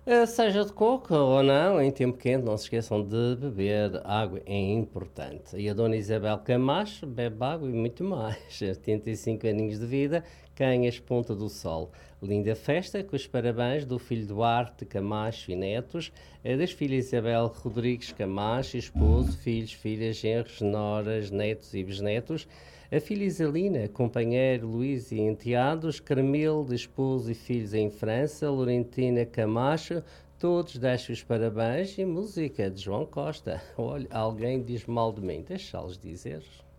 Seja de coco ou não, em tempo quente, não se esqueçam de beber água, é importante. E a Dona Isabel Camacho bebe água e muito mais. 85 aninhos de vida, Canhas Ponta do Sol. Linda festa, com os parabéns do filho Duarte Camacho e netos, das filhas Isabel Rodrigues Camacho, esposo, filhos, filhas, genros, noras, netos e bisnetos, a filha Isalina, companheiro Luís e enteados, Carmelo, de esposo e filhos em França, Laurentina Camacho, todos deixam os parabéns e música de João Costa. Olha, alguém diz mal de mim, deixá-los dizer.